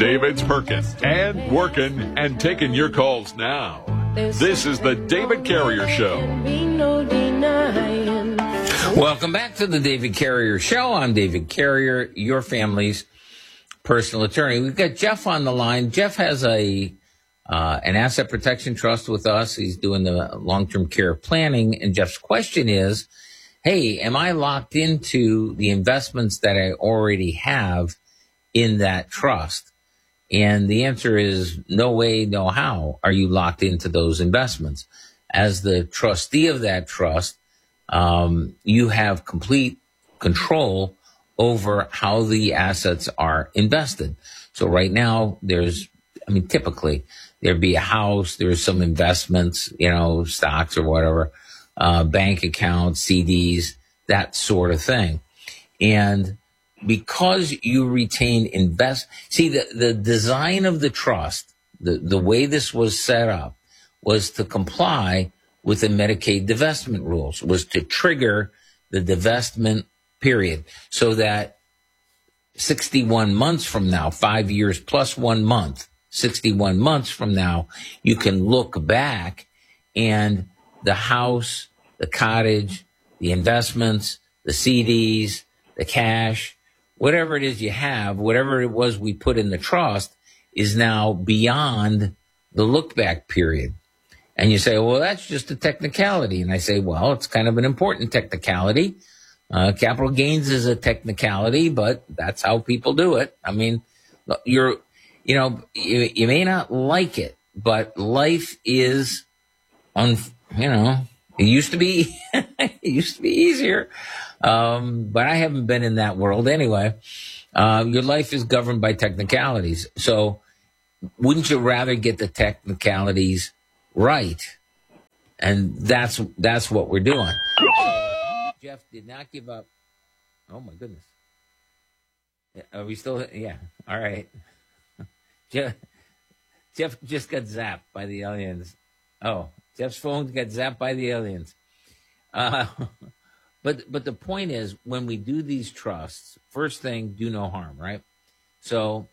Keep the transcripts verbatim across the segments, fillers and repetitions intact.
David's perking and working and taking your calls now. This is the David Carrier Show. Welcome back to the David Carrier Show. I'm David Carrier, your family's personal attorney. We've got Jeff on the line. Jeff has a uh, an asset protection trust with us. He's doing the long-term care planning. And Jeff's question is, hey, am I locked into the investments that I already have in that trust? And the answer is no way, no how are you locked into those investments. As the trustee of that trust, um, you have complete control over how the assets are invested. So right now there's, I mean, typically there'd be a house, there's some investments, you know, stocks or whatever, uh, bank accounts, C Ds, that sort of thing. And because you retain invest, see the, the design of the trust, the, the way this was set up was to comply with the Medicaid divestment rules, was to trigger the divestment period so that sixty-one months from now, five years plus one month, sixty-one months from now, you can look back and the house, the cottage, the investments, the C Ds, the cash, whatever it is you have, whatever it was we put in the trust is now beyond the look back period. And you say, well, that's just a technicality. And I say, well, it's kind of an important technicality. Uh, capital gains is a technicality, but that's how people do it. I mean, you're, you know, you, you may not like it, but life is, un, you know, it used to be, it used to be easier. Um, but I haven't been in that world anyway. Uh, your life is governed by technicalities. So wouldn't you rather get the technicalities right? And that's, that's what we're doing. Jeff did not give up. Oh my goodness. Are we still? Yeah. All right. Jeff, Jeff just got zapped by the aliens. Oh, Jeff's phone got zapped by the aliens. Uh, but, but the point is, when we do these trusts, first thing, do no harm, right? So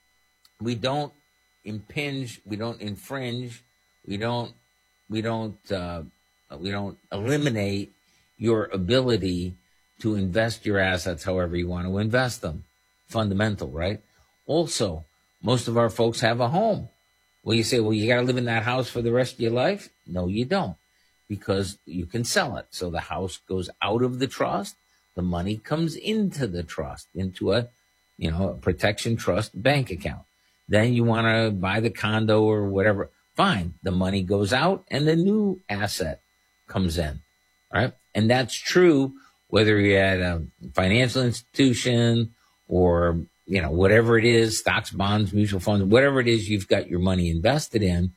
we don't impinge, we don't infringe, we don't, we don't, uh, we don't eliminate your ability to invest your assets however you want to invest them. Fundamental, right? Also, most of our folks have a home. Well, you say, well, you got to live in that house for the rest of your life? No, you don't, because you can sell it. So the house goes out of the trust. The money comes into the trust, into a, you know, a protection trust bank account. Then you want to buy the condo or whatever. Fine. The money goes out and the new asset comes in, right? And that's true whether you're at a financial institution or, you know, whatever it is, stocks, bonds, mutual funds, whatever it is you've got your money invested in,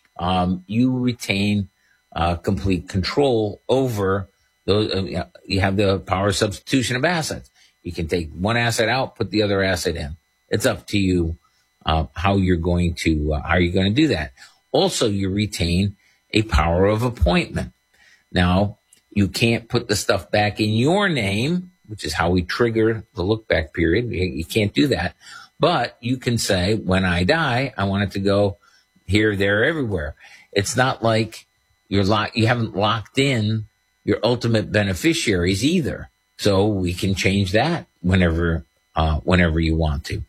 um, you retain uh, complete control over those. Uh, you know, you have the power of substitution of assets. You can take one asset out, put the other asset in. It's up to you uh, how you're going to uh, how you're going to do that. Also, you retain a power of appointment. Now, you can't put the stuff back in your name, which is how we trigger the look back period. You can't do that. But you can say, when I die, I want it to go here, there, everywhere. It's not like you're locked, you haven't locked in your ultimate beneficiaries either. So we can change that whenever, uh, whenever you want to.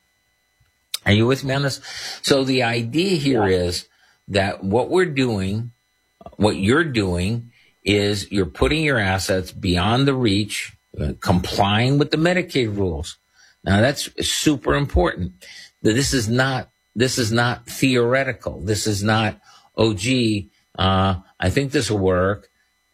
Are you with me on this? So the idea here is that what we're doing, what you're doing is you're putting your assets beyond the reach, uh, complying with the Medicaid rules. Now that's super important. This is not, this is not theoretical. This is not, oh gee, uh, I think this will work.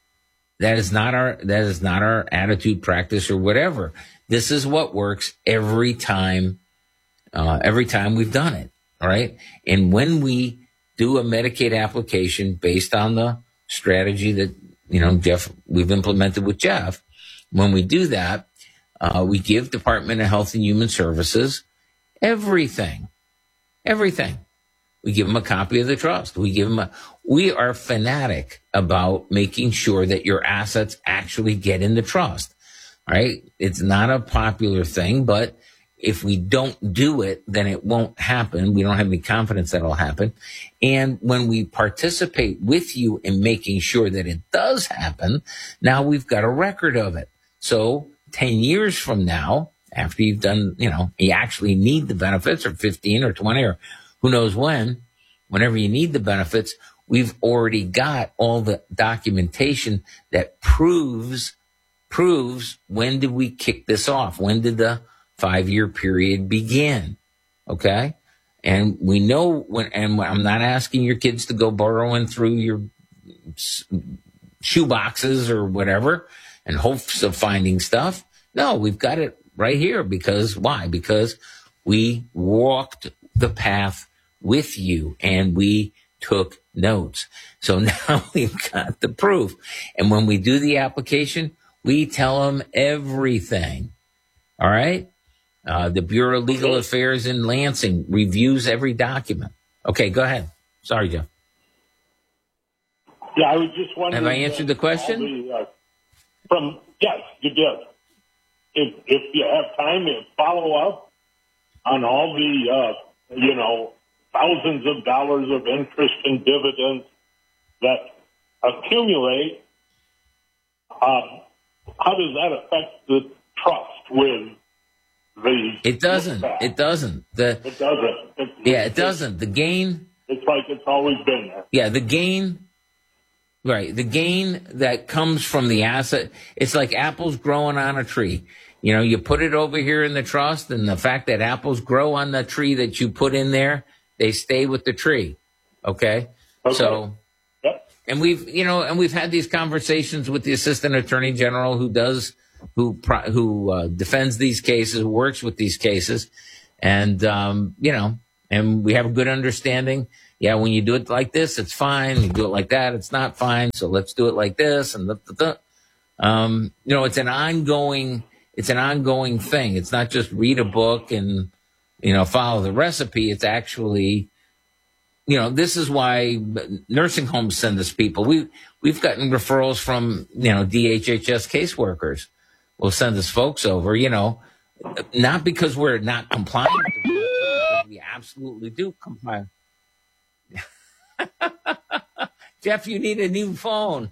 That is not our, that is not our attitude, practice, or whatever. This is what works every time, uh, every time we've done it. All right. And when we do a Medicaid application based on the strategy that, you know, Jeff, we've implemented with Jeff, when we do that, uh, we give Department of Health and Human Services everything, everything. We give them a copy of the trust. We give them a, we are fanatic about making sure that your assets actually get in the trust, right? It's not a popular thing, but if we don't do it, then it won't happen. We don't have any confidence that it'll happen. And when we participate with you in making sure that it does happen, now we've got a record of it. So ten years from now, after you've done, you know, you actually need the benefits, or fifteen or twenty or who knows when, whenever you need the benefits, we've already got all the documentation that proves, proves when did we kick this off? When did the five-year period begin? Okay? And we know when, and I'm not asking your kids to go burrowing through your shoe boxes or whatever and hopes of finding stuff. No, we've got it right here. Because why? Because we walked the path with you and we took notes. So now we've got the proof. And when we do the application, we tell them everything. All right? Uh, the Bureau of Legal Affairs in Lansing reviews every document. Okay, go ahead. Sorry, Jeff. Yeah, I was just wondering. Have I answered the question? The, uh, from yes, you did. If if you have time to follow up on all the uh, you know thousands of dollars of interest and dividends that accumulate, um, how does that affect the trust with the? It doesn't. It doesn't. The it doesn't. It, yeah, it doesn't. The gain. It's like it's always been there. Yeah, the gain. Right. The gain that comes from the asset, it's like apples growing on a tree. You know, you put it over here in the trust, and the fact that apples grow on the tree that you put in there, they stay with the tree. Okay? Okay. So, yep. and we've, you know, and we've had these conversations with the Assistant Attorney General who does, who, who uh, defends these cases, works with these cases. And, um, you know, and we have a good understanding. Yeah, when you do it like this, it's fine. You do it like that, it's not fine. So let's do it like this. And, the, the, the. Um, you know, it's an ongoing, it's an ongoing thing. It's not just read a book and, you know, follow the recipe. It's actually, you know, this is why nursing homes send us people. We, we've gotten referrals from, you know, D H H S caseworkers will send us folks over, you know, not because we're not compliant, because we absolutely do comply. Jeff, you need a new phone.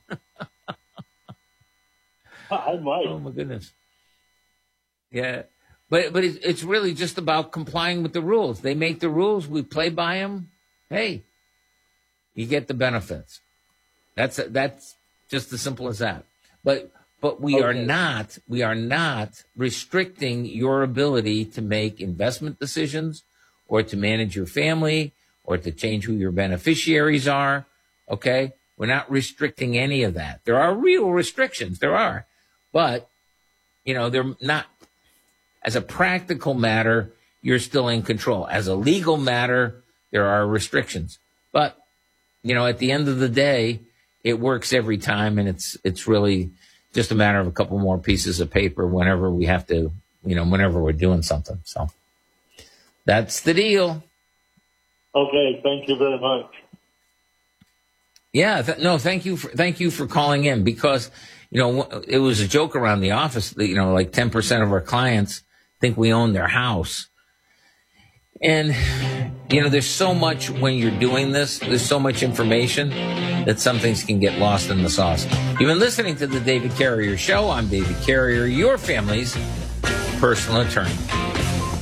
I might. Oh my goodness. Yeah, but but it's, it's really just about complying with the rules. They make the rules, we play by them. Hey, you get the benefits. That's that's just as simple as that. But but we okay. are not we are not restricting your ability to make investment decisions or to manage your family or to change who your beneficiaries are, okay? We're not restricting any of that. There are real restrictions, there are. But, you know, they're not, as a practical matter, you're still in control. As a legal matter, there are restrictions. But, you know, at the end of the day, it works every time, and it's it's really just a matter of a couple more pieces of paper whenever we have to, you know, whenever we're doing something. So that's the deal. Okay, thank you very much. Yeah, th- no, thank you for thank you for calling in, because, you know, it was a joke around the office that, you know, like ten percent of our clients think we own their house. And, you know, there's so much when you're doing this, there's so much information that some things can get lost in the sauce. You've been listening to the David Carrier Show. I'm David Carrier, your family's personal attorney.